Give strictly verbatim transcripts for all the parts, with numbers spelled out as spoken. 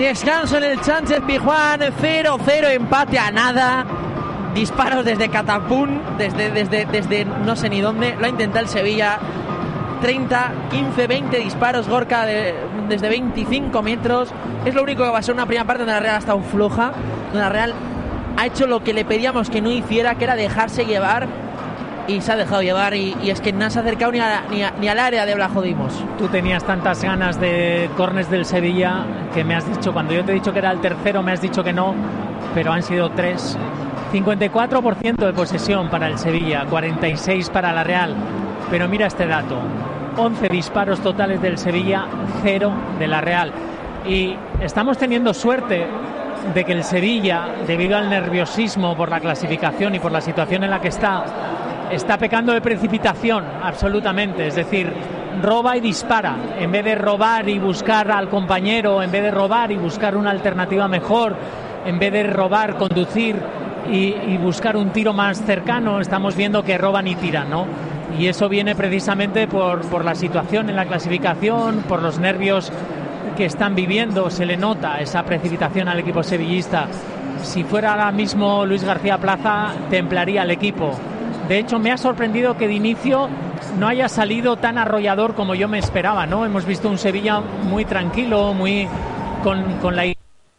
Descanso en el Sánchez-Pizjuán, cero cero, empate a nada. Disparos desde Catapún, desde, desde, desde no sé ni dónde. Lo ha intentado el Sevilla. treinta, quince, veinte disparos, Gorka, de, desde veinticinco metros. Es lo único que va a ser una primera parte donde la Real ha estado floja, donde la Real ha hecho lo que le pedíamos que no hiciera, que era dejarse llevar, y se ha dejado llevar, y, y es que no se ha acercado ni, a, ni, a, ni al área de Blajodimos. Tú tenías tantas ganas de córners del Sevilla que me has dicho, cuando yo te he dicho que era el tercero, me has dicho que no, pero han sido tres. cincuenta y cuatro por ciento de posesión para el Sevilla, cuarenta y seis para la Real. Pero mira este dato: once disparos totales del Sevilla, cero de la Real. Y estamos teniendo suerte de que el Sevilla, debido al nerviosismo por la clasificación y por la situación en la que está, está pecando de precipitación absolutamente. Es decir, roba y dispara. En vez de robar y buscar al compañero, en vez de robar y buscar una alternativa mejor, en vez de robar, conducir y, y buscar un tiro más cercano, estamos viendo que roban y tiran, ¿no? Y eso viene precisamente por, por la situación en la clasificación, por los nervios que están viviendo. Se le nota esa precipitación al equipo sevillista. Si fuera ahora mismo Luis García Plaza, templaría al equipo. De hecho, me ha sorprendido que de inicio no haya salido tan arrollador como yo me esperaba, ¿no? Hemos visto un Sevilla muy tranquilo, muy con, con la...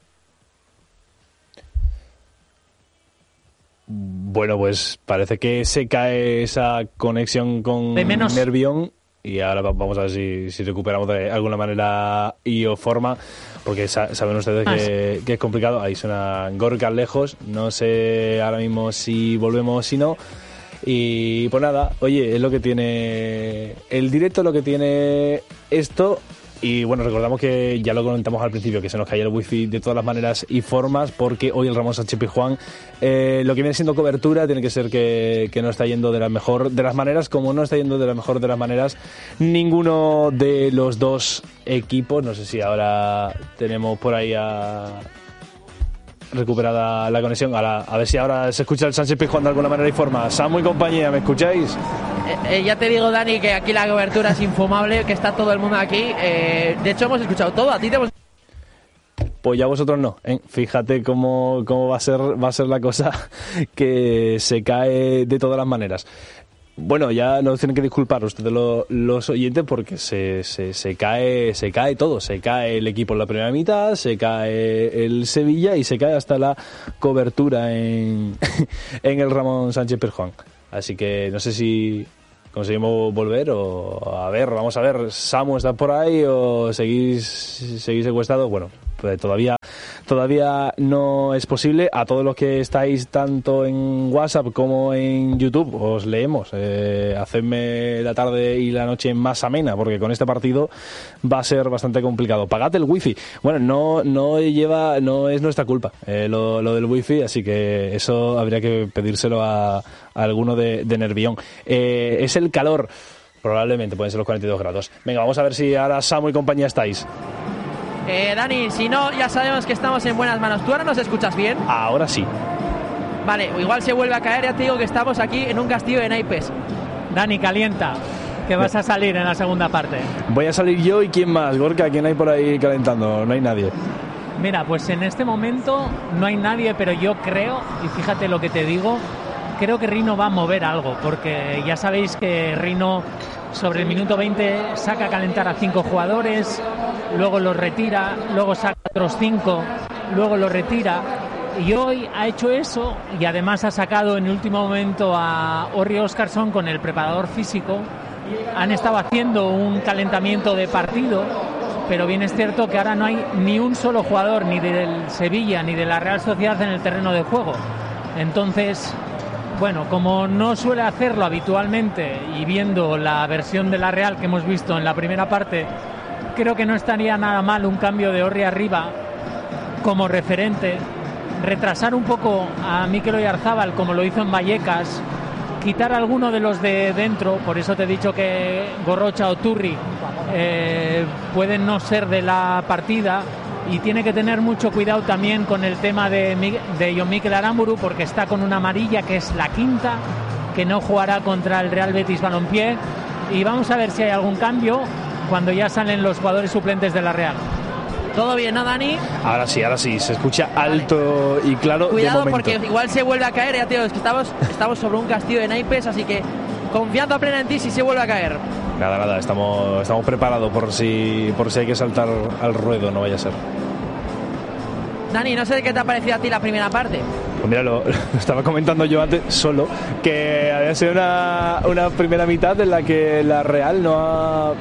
Bueno, pues parece que se cae esa conexión con menos... Nervión, y ahora vamos a ver si, si recuperamos de alguna manera y o forma, porque sa- saben ustedes ah, que, sí. que es complicado. Ahí suena Gorka lejos, no sé ahora mismo si volvemos o si no. Y pues nada, oye, es lo que tiene el directo, es lo que tiene esto. Y bueno, recordamos que ya lo comentamos al principio, que se nos caía el wifi de todas las maneras y formas, porque hoy el Ramón Sánchez-Pizjuán, eh, lo que viene siendo cobertura, tiene que ser que, que no está yendo de la mejor de las maneras, como no está yendo de la mejor de las maneras ninguno de los dos equipos. No sé si ahora tenemos por ahí a... recuperada la conexión. A, la, a ver si ahora se escucha el Sánchez-Pizjuán de alguna manera y forma. Samu y compañía, ¿me escucháis? Eh, eh, ya te digo, Dani, que aquí la cobertura es infumable, que está todo el mundo aquí. Eh, de hecho, hemos escuchado todo. A ti te hemos... Pues ya vosotros no, ¿eh? Fíjate cómo, cómo va a ser, va a ser la cosa, que se cae de todas las maneras. Bueno, ya nos tienen que disculpar ustedes los, los oyentes, porque se, se, se cae se cae todo. Se cae el equipo en la primera mitad, se cae el Sevilla y se cae hasta la cobertura en, en el Ramón Sánchez-Pizjuán. Así que no sé si conseguimos volver o a ver, vamos a ver, Samu, ¿estás por ahí o seguís, seguís secuestrados? Bueno, pues todavía todavía no es posible. A todos los que estáis tanto en WhatsApp como en YouTube, os leemos. Eh, hacedme la tarde y la noche más amena, porque con este partido va a ser bastante complicado. Pagad el wifi. Bueno, no no lleva no es nuestra culpa eh, lo, lo del wifi, así que eso habría que pedírselo a, a alguno de, de Nervión. Eh, es el calor, probablemente pueden ser los cuarenta y dos grados. Venga, vamos a ver si ahora Samu y compañía estáis. Eh, Dani, si no, ya sabemos que estamos en buenas manos. ¿Tú ahora nos escuchas bien? Ahora sí. Vale, igual se vuelve a caer. Ya te digo que estamos aquí en un castillo de naipes. Dani, calienta, que vas a salir en la segunda parte. Voy a salir yo y ¿quién más? Gorka, ¿quién hay por ahí calentando? No hay nadie. Mira, pues en este momento no hay nadie, pero yo creo, y fíjate lo que te digo, creo que Rino va a mover algo, porque ya sabéis que Rino sobre el minuto veinte saca a calentar a cinco jugadores, luego los retira, luego saca a otros cinco, luego los retira, y hoy ha hecho eso, y además ha sacado en el último momento a Orri Óscarsson con el preparador físico. Han estado haciendo un calentamiento de partido, pero bien es cierto que ahora no hay ni un solo jugador ni del Sevilla ni de la Real Sociedad en el terreno de juego. Entonces, bueno, como no suele hacerlo habitualmente y viendo la versión de la Real que hemos visto en la primera parte, creo que no estaría nada mal un cambio de Orri arriba como referente, retrasar un poco a Mikel Oyarzábal como lo hizo en Vallecas, quitar a alguno de los de dentro. Por eso te he dicho que Gorrocha o Turri eh, pueden no ser de la partida, y tiene que tener mucho cuidado también con el tema de, de Jon Mikel Aramburu, porque está con una amarilla que es la quinta, que no jugará contra el Real Betis Balompié, y vamos a ver si hay algún cambio cuando ya salen los jugadores suplentes de la Real. ¿Todo bien, no, Dani? Ahora sí, ahora sí, se escucha alto y claro. Cuidado, de momento. porque igual se vuelve a caer, ya tío, es que estamos, estamos sobre un castillo de naipes, así que confianza plena en ti si se vuelve a caer. Nada, nada, estamos, estamos preparados por si, por si hay que saltar al ruedo, no vaya a ser. Dani, no sé qué te ha parecido a ti la primera parte. Pues mira, lo, lo estaba comentando yo antes solo, que había sido una, una primera mitad en la que la Real no ha,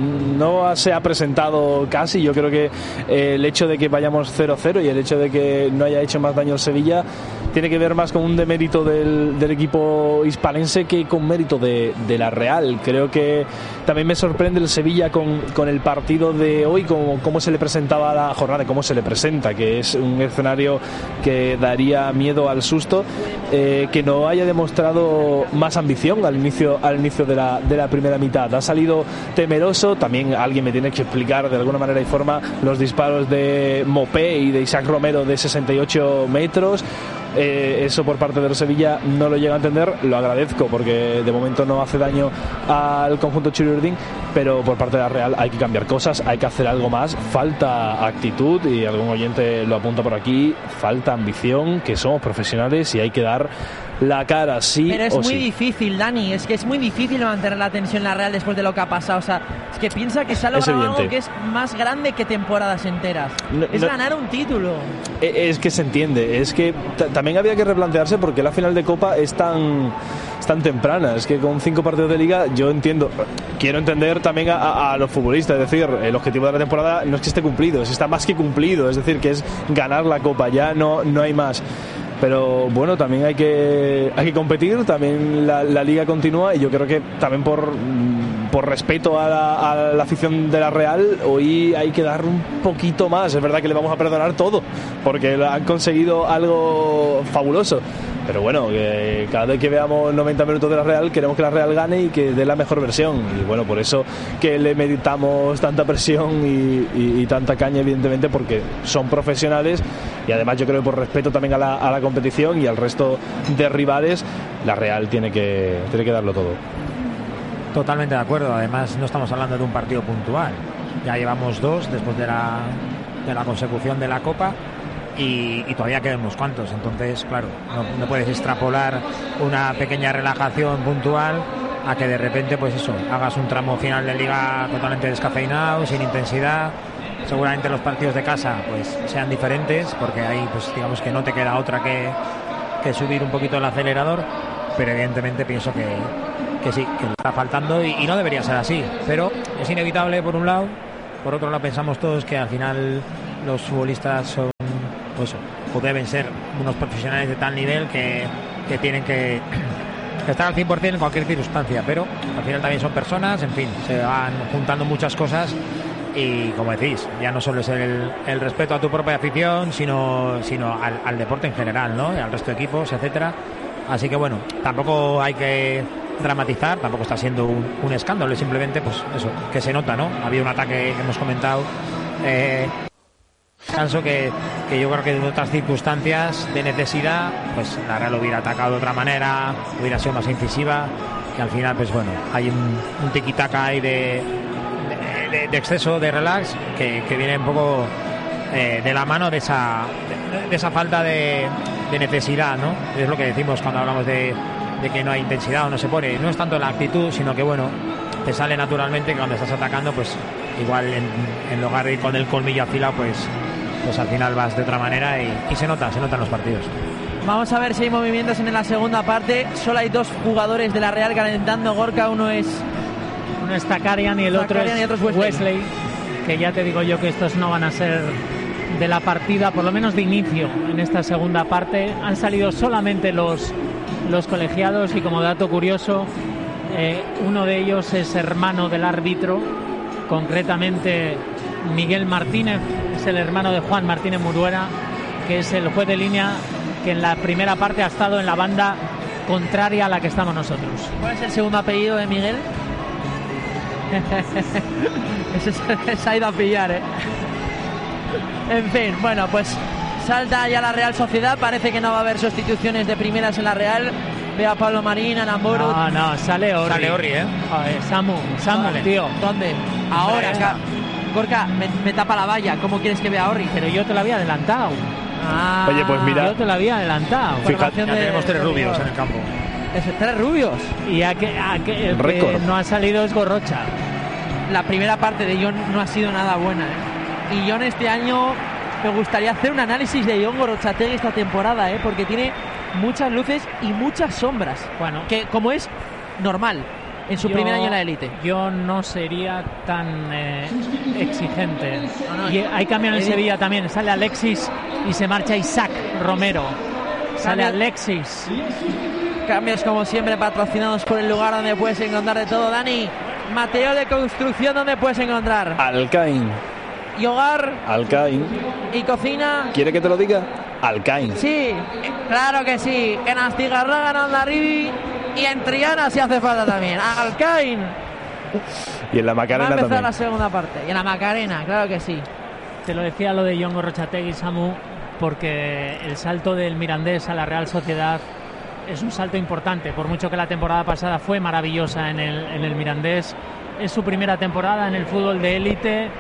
no se ha presentado casi. Yo creo que eh, el hecho de que vayamos cero cero y el hecho de que no haya hecho más daño el Sevilla tiene que ver más con un demérito del, del equipo hispalense que con mérito de, de la Real. Creo que también me sorprende el Sevilla con, con el partido de hoy, como cómo se le presentaba la jornada, cómo se le presenta, que es un escenario que daría miedo al susto, eh, que no haya demostrado más ambición al inicio al inicio de la, de la primera mitad. Ha salido temeroso. También alguien me tiene que explicar de alguna manera y forma los disparos de Mopé y de Isaac Romero de sesenta y ocho metros. Eh, eso por parte del Sevilla no lo llega a entender, lo agradezco porque de momento no hace daño al conjunto churiurdín, pero por parte de la Real hay que cambiar cosas, hay que hacer algo más, falta actitud y algún oyente lo apunta por aquí, falta ambición, que somos profesionales y hay que dar la cara, sí. Pero es o muy sí. difícil, Dani, es que es muy difícil mantener la tensión en la Real después de lo que ha pasado. O sea, es que piensa que se ha logrado algo que es más grande que temporadas enteras. No, es no, ganar un título. Es que se entiende, es que t- también había que replantearse porque la final de Copa es tan, es tan temprana. Es que con cinco partidos de Liga yo entiendo, quiero entender también a, a, a los futbolistas, es decir, el objetivo de la temporada no es que esté cumplido, es está más que cumplido, es decir, que es ganar la Copa, ya no, no hay más. Pero bueno, también hay que hay que competir, también la, la Liga continúa y yo creo que también por, por respeto a la, a la afición de la Real, hoy hay que dar un poquito más. Es verdad que le vamos a perdonar todo porque han conseguido algo fabuloso, pero bueno, que cada vez que veamos noventa minutos de la Real queremos que la Real gane y que dé la mejor versión, y bueno, por eso que le meditamos tanta presión y, y, y tanta caña, evidentemente, porque son profesionales y además yo creo que por respeto también a la, a la competición y al resto de rivales, la Real tiene que, tiene que darlo todo. Totalmente de acuerdo, además no estamos hablando de un partido puntual, ya llevamos dos después de la, de la consecución de la Copa. Y, y todavía quedan unos cuantos, entonces claro, no, no puedes extrapolar una pequeña relajación puntual a que de repente pues eso, hagas un tramo final de Liga totalmente descafeinado, sin intensidad. Seguramente los partidos de casa pues sean diferentes porque ahí pues digamos que no te queda otra que, que subir un poquito el acelerador, pero evidentemente pienso que, que sí, que le está faltando y, y no debería ser así, pero es inevitable por un lado, por otro lado pensamos todos que al final los futbolistas son pues, o deben ser unos profesionales de tal nivel que, que tienen que, que estar al cien por ciento en cualquier circunstancia, pero al final también son personas, en fin, se van juntando muchas cosas y como decís, ya no solo es el, el respeto a tu propia afición, sino, sino al, al deporte en general, ¿no? Y al resto de equipos, etcétera. Así que bueno, tampoco hay que dramatizar, tampoco está siendo un, un escándalo, es simplemente pues eso, que se nota, ¿no? Había un ataque que hemos comentado, eh, Canso que, que yo creo que en otras circunstancias de necesidad pues la Real hubiera atacado de otra manera, hubiera sido más incisiva, que al final pues bueno, hay un, un tiki-taka ahí de, de, de, de exceso de relax que, que viene un poco eh, de la mano de esa de, de esa falta de, de necesidad, ¿no? Es lo que decimos cuando hablamos de, de que no hay intensidad o no se pone, no es tanto la actitud, sino que bueno, te sale naturalmente que cuando estás atacando pues igual en, en lugar de ir con el colmillo afilado pues pues al final vas de otra manera y, y se nota, se notan los partidos. Vamos a ver si hay movimientos en la segunda parte. Solo hay dos jugadores de la Real calentando, Gorka, uno es uno es Zakarian y el otro es, y otro es Wesley. Wesley, que ya te digo yo que estos no van a ser de la partida, por lo menos de inicio en esta segunda parte. Han salido solamente los, los colegiados y como dato curioso, eh, uno de ellos es hermano del árbitro, concretamente Miguel Martínez, es el hermano de Juan Martínez Muruera, que es el juez de línea que en la primera parte ha estado en la banda contraria a la que estamos nosotros. ¿Cuál es el segundo apellido de Miguel? Ese se, se ha ido a pillar, ¿eh? En fin, bueno, pues salta ya la Real Sociedad. Parece que no va a haber sustituciones de primeras en la Real. Ve a Pablo Marín, a Namboro. No, no, sale Orri. Sale Orri, ¿eh? Joder, Samu, Samu, vale. tío. ¿Dónde? Ahora, acá. Gorka, me, me tapa la valla. ¿Cómo quieres que vea a Orri? Pero yo te lo había adelantado. Ah, Oye, pues mira. Yo te lo había adelantado. Fíjate, Ya tenemos tres rubios en el campo. Esos tres rubios. Y a que, a que, el que Récord. no ha salido es Gorrocha. La primera parte de Jon no ha sido nada buena, ¿eh? Y Jon este año me gustaría hacer un análisis de Jon Gorrotxategi esta temporada, ¿eh? Porque tiene muchas luces y muchas sombras. Bueno, Que como es normal en su yo- primer año en la élite. Yo no sería tan eh, exigente. No, no, y hay cambio en el he- Sevilla también. Sale Alexis y se marcha Isaac Romero. Sale Cambio- Alexis. Cambios como siempre patrocinados por el lugar donde puedes encontrar de todo. Dani, material de construcción donde puedes encontrar. Alcain. Y hogar Alcain. y cocina. ¿Quiere que te lo diga? Alcain. Sí, claro que sí. En Astigarraga, en Ondarribi y en Triana si hace falta también. Alcain. Y en la Va a Macarena empezar también. la segunda parte. Y en la Macarena, claro que sí. Te lo decía lo de Jon Gorrotxategi, Samu, porque el salto del Mirandés a la Real Sociedad es un salto importante, por mucho que la temporada pasada fue maravillosa en el, en el Mirandés. Es su primera temporada en el fútbol de élite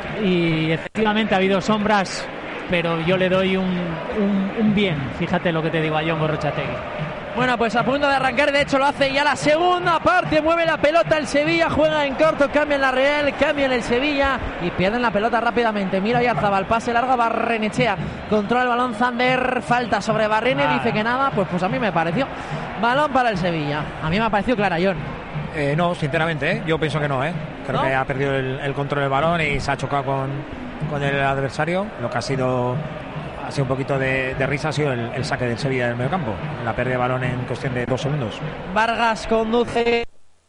y efectivamente ha habido sombras, pero yo le doy un, un, un bien, fíjate lo que te digo a Jon Gorrotxategi. Bueno, pues a punto de arrancar, de hecho lo hace ya la segunda parte, mueve la pelota el Sevilla, juega en corto, cambia en la Real, cambia en el Sevilla y pierden la pelota rápidamente. Mira Yarzabal, pase largo a Barrenechea, controla el balón Zander, falta sobre Barrene, Ah. dice que nada, pues, pues a mí me pareció. Balón para el Sevilla, a mí me ha parecido clara, Jon. Eh, no, sinceramente, ¿eh? Yo pienso que no, ¿eh? Creo ¿No? que ha perdido el, el control del balón y se ha chocado con, con el adversario. Lo que ha sido, ha sido un poquito de, de risa ha sido el, el saque del Sevilla del medio campo. La pérdida de balón en cuestión de dos segundos. Vargas conduce,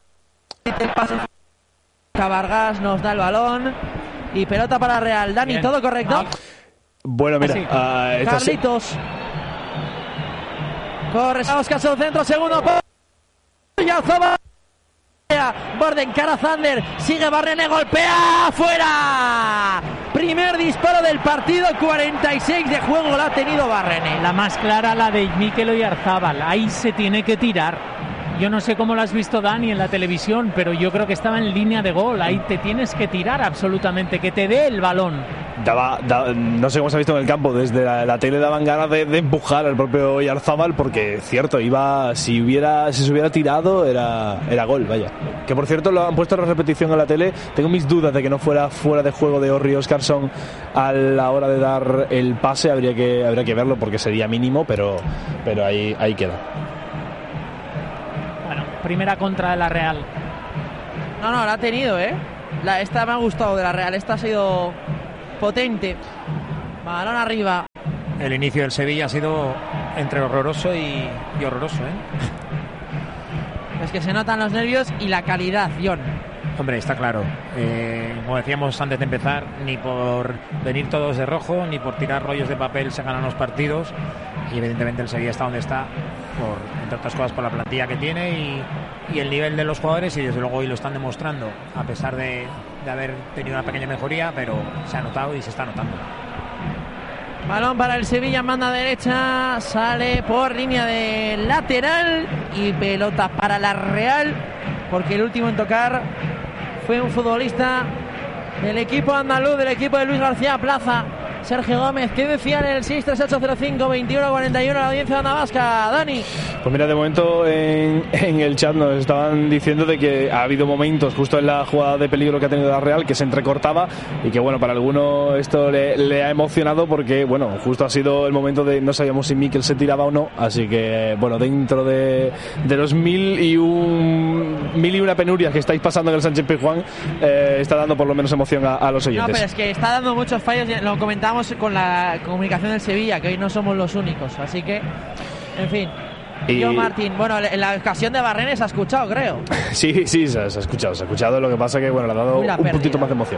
el pase a Vargas, nos da el balón y pelota para Real. Dani, Bien. ¿todo correcto? Ah, Bueno, mira, Sí. ah, esta se- Carlitos. Corre, Oscar, centro, segundo. Yarzabal. Borden, cara Zander, sigue Barrene, golpea, fuera. Primer disparo del partido, cuarenta y seis de juego, la ha tenido Barrene. La más clara, la de Mikel Oyarzábal. Ahí se tiene que tirar. Yo no sé cómo lo has visto, Dani, en la televisión, pero yo creo que estaba en línea de gol. Ahí te tienes que tirar absolutamente, que te dé el balón. daba, da- no sé cómo se ha visto en el campo, desde la, la tele daban ganas de, de empujar al propio Oyarzábal, porque cierto, iba, si hubiera, si se hubiera tirado era, era gol, vaya. Que por cierto lo han puesto en la repetición en la tele. Tengo mis dudas de que no fuera fuera de juego de Orri Óscarsson a la hora de dar el pase. Habría que, habría que verlo porque sería mínimo, pero, pero ahí, ahí queda. Bueno, primera contra de la Real. No, no, la ha tenido, ¿eh? La, esta me ha gustado de la Real, esta ha sido potente. Balón arriba. El inicio del Sevilla ha sido entre horroroso y, y horroroso, ¿eh? Es que se notan los nervios y la calidad, Jon. Hombre, está claro. Eh, como decíamos antes de empezar, ni por venir todos de rojo, ni por tirar rollos de papel se ganan los partidos. Y evidentemente el Sevilla está donde está, por, entre otras cosas por la plantilla que tiene y, y el nivel de los jugadores, y desde luego hoy lo están demostrando, a pesar de, de haber tenido una pequeña mejoría, pero se ha notado y se está notando. Balón para el Sevilla, manda derecha, sale por línea de lateral y pelota para la Real, porque el último en tocar fue un futbolista del equipo andaluz, del equipo de Luis García Plaza, Sergio Gómez. ¿Qué decían en el seis tres ocho cero cinco veintiuno cuarenta y uno la audiencia de Onda Vasca? Dani. Pues mira, de momento en, en el chat nos estaban diciendo de que ha habido momentos justo en la jugada de peligro que ha tenido la Real que se entrecortaba y que bueno, para alguno esto le, le ha emocionado porque bueno, justo ha sido el momento de no sabíamos si Mikel se tiraba o no, así que bueno, dentro de, de los mil y un mil y una penurias que estáis pasando en el Sánchez Pizjuán, eh, está dando por lo menos emoción a, a los No, oyentes. pero es que está dando muchos fallos, lo comentamos con la comunicación del Sevilla, que hoy no somos los únicos, así que, en fin. Y- Yo, Martín, bueno, en la ocasión de Barrene se ha escuchado, creo. Sí, sí, se ha, se ha escuchado, se ha escuchado, lo que pasa que bueno, le ha dado Uy, la un pérdida. puntito más de emoción.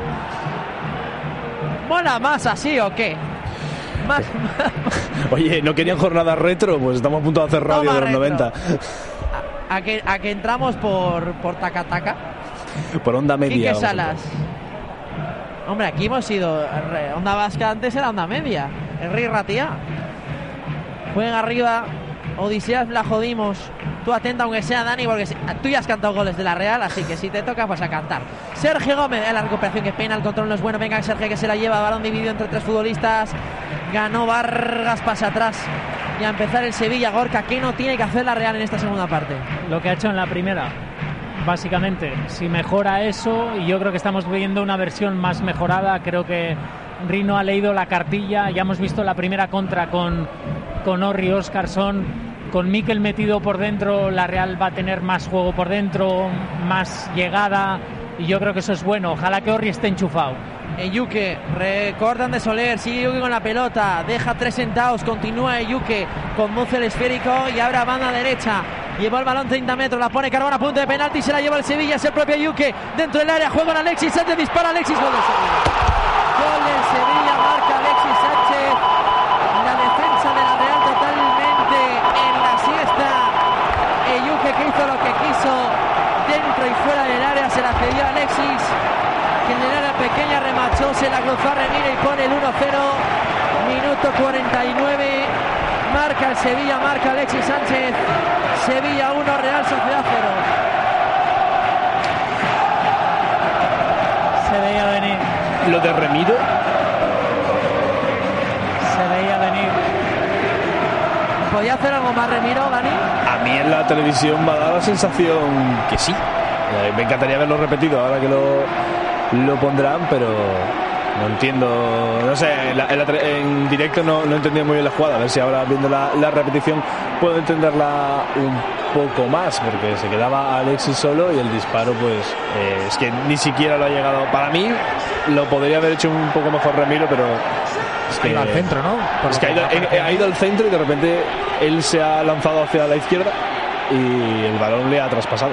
¿Mola más así o qué? Más, Oye, ¿no querían jornada retro? Pues estamos a punto de hacer radio Toma de los retro. noventa. a, a que, a que entramos por, por taca taca. Por onda media. Quique vamos a Salas. Hombre, aquí hemos ido. re- Onda Vasca antes era onda media. El Rey Ratia. Juega arriba. Odiseas la jodimos. Tú atenta aunque sea, Dani, porque tú ya has cantado goles de la Real, así que si te toca, pues a cantar. Sergio Gómez, en la recuperación, que pena, el control no es bueno. Venga, Sergio, que se la lleva, balón dividido entre tres futbolistas. Ganó Vargas, pasa atrás. Y a empezar el Sevilla. Gorka, ¿qué no tiene que hacer la Real en esta segunda parte? Lo que ha hecho en la primera, básicamente. Si mejora eso, y yo creo que estamos viendo una versión más mejorada. Creo que Rino ha leído la cartilla. Ya hemos visto la primera contra con, con Orri Óscarson. Con Mikel metido por dentro, la Real va a tener más juego por dentro, más llegada, y yo creo que eso es bueno. Ojalá que Orri esté enchufado. Eyuke, recortan de Soler, sigue Eyuke con la pelota, deja tres sentados, continúa Eyuke con Muzo el esférico y abre a banda derecha. Lleva el balón treinta metros, la pone Carbón a punto de penalti, se la lleva el Sevilla, es el propio Eyuke dentro del área, juega con Alexis Sánchez, dispara Alexis, gol del Sevilla. Gol del Sevilla, marca Alexis Sánchez. La defensa de la Real totalmente en la siesta. Eyuke, que hizo lo que quiso dentro y fuera del área, se la cedió a Alexis, que en el área pequeña remachó, se la cruzó a Remiro y pone el uno cero. Minuto cuarenta y nueve, marca el Sevilla, marca Alexis Sánchez. Sevilla uno, Real Sociedad cero. Se veía venir. Lo de Remiro. Se veía venir. ¿Podía hacer algo más Remiro, Dani? A mí en la televisión me ha dado la sensación que sí. Eh, me encantaría verlo repetido ahora que lo, lo pondrán, pero no entiendo. No sé, en, la, en, la, en directo no, no entendía muy bien la jugada. A ver si ahora viendo la, la repetición puedo entenderla un poco más, porque se quedaba Alexis solo y el disparo, pues eh, es que ni siquiera lo ha llegado. Para mí lo podría haber hecho un poco mejor Remiro, pero es que ha ido al centro, ¿no? Por es que ha ido, ha, ha ido al centro y de repente él se ha lanzado hacia la izquierda y el balón le ha traspasado.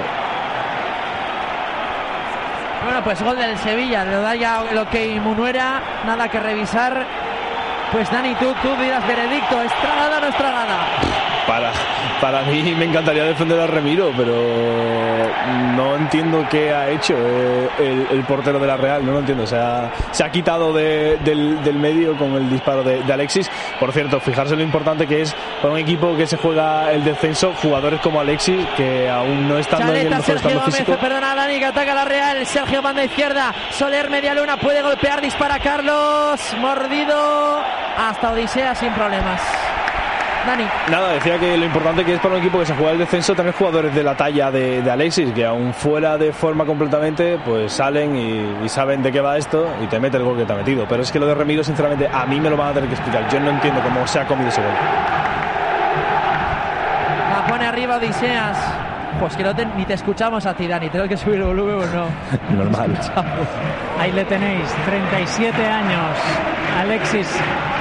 Bueno, pues gol del Sevilla, le da ya lo que Munuera, nada que revisar. Pues Dani, tú, tú dirás veredicto, ¿es tragada o no es tragada? Para, para mí me encantaría defender a Remiro, pero no entiendo qué ha hecho eh, el, el portero de la Real, no lo entiendo. O sea, se ha quitado de, del, del medio con el disparo de, de Alexis. Por cierto, fijarse lo importante que es para un equipo que se juega el descenso, jugadores como Alexis, que aún no estando Chaleta, en el mejor Sergio estado Gómez, físico. Perdona, Dani, que ataca la Real. Sergio, banda izquierda. Soler, media luna, puede golpear, dispara Carlos. Mordido. Hasta Odisea sin problemas. Dani. Nada, decía que lo importante que es para un equipo que se juega el descenso tener jugadores de la talla de, de Alexis, que aún fuera de forma completamente, pues salen y, y saben de qué va esto y te mete el gol que te ha metido. Pero es que lo de Remiro, sinceramente, a mí me lo van a tener que explicar. Yo no entiendo cómo se ha comido ese gol. La pone arriba Odiseas. Pues que no te, ni te escuchamos a ti, Dani. Tengo que subir el volumen o no. Normal. Ahí le tenéis, treinta y siete años. Alexis